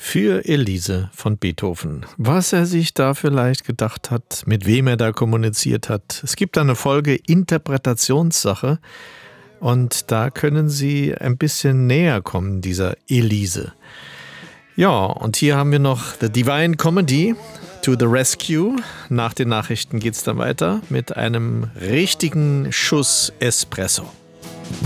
für Elise von Beethoven. Was er sich da vielleicht gedacht hat, mit wem er da kommuniziert hat. Es gibt da eine Folge Interpretationssache und da können Sie ein bisschen näher kommen, dieser Elise. Ja, und hier haben wir noch The Divine Comedy to the Rescue. Nach den Nachrichten geht's dann weiter mit einem richtigen Schuss Espresso.